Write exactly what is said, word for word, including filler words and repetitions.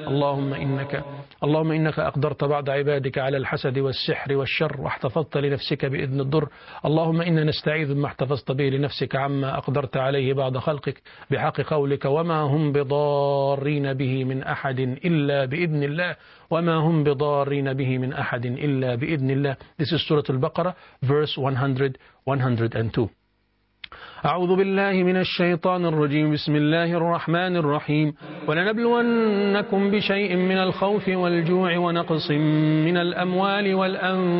اللهم إنك اللهم إنك أقدرت بعض عبادك على الحسد والسحر والشر واحتفظت لنفسك بإذن الضر. اللهم إنا نستعيذ بما احتفظت به لنفسك عما أقدرت عليه بعض خلقك بحق قولك وما هم بضارين به من أحد إلا بإذن الله وما هم بضارين به من أحد إلا بإذن الله. This is Surah Al-Baqarah verse one hundred, one hundred two. أعوذ بالله من الشيطان الرجيم. بسم الله الرحمن الرحيم. ولنبلونكم بشيء من الخوف والجوع ونقص من الأموال والأنفس